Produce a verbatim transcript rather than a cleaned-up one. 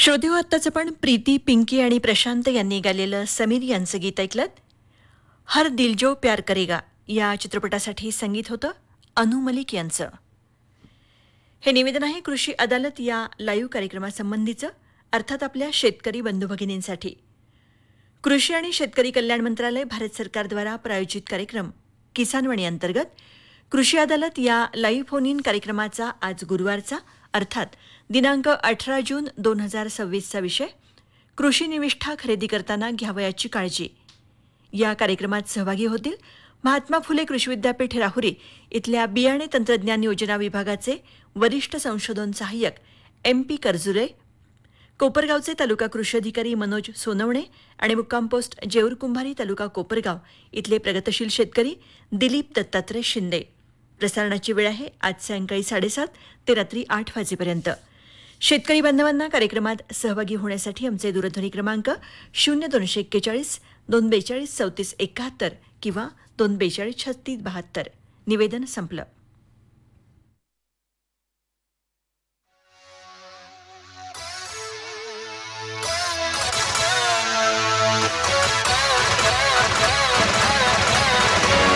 श्रोते हो, आत्ताच आपण प्रीती, पिंकी आणि प्रशांत यांनी गायलेलं समीर यांचं गीत ऐकलं. हर दिल जो प्यार करेगा या चित्रपटासाठी संगीत होतं अनु मलिक यांचं. हे निवेदन आहे कृषी अदालत या लाईव्ह कार्यक्रमासंबंधीचं, अर्थात आपल्या शेतकरी बंधू भगिनींसाठी. कृषी आणि शेतकरी कल्याण मंत्रालय, भारत सरकारद्वारा प्रायोजित कार्यक्रम किसानवाणी अंतर्गत कृषी अदालत या लाईव्ह फोन इन कार्यक्रमाचा आज गुरुवारचा अर्थात दिनांक अठरा जून दोन हजार सव्वीसचा विषय कृषी निविष्ठा खरेदी करताना घ्यावयाची काळजी. या कार्यक्रमात सहभागी होतील महात्मा फुले कृषी विद्यापीठ राहुरी इथल्या बियाणे तंत्रज्ञान योजना विभागाचे वरिष्ठ संशोधन सहाय्यक एम पी करजुरे, कोपरगावचे तालुका कृषी अधिकारी मनोज सोनवणे आणि मुक्काम पोस्ट जेऊर कुंभारी तालुका कोपरगाव इथले प्रगतशील शेतकरी दिलीप दत्तात्रय शिंदे. प्रसारणाची वेळ आहे आज सायंकाळी साडेसात ते रात्री आठ वाजेपर्यंत. शेतकरी बांधवांना कार्यक्रमात सहभागी होण्यासाठी आमचे दूरध्वनी क्रमांक शून्य दोनशे एक्केचाळीस दोन बेचाळीस चौतीस एकाहत्तर किंवा दोन बेचाळीस छत्तीस बहात्तर. निवेदन संपलं.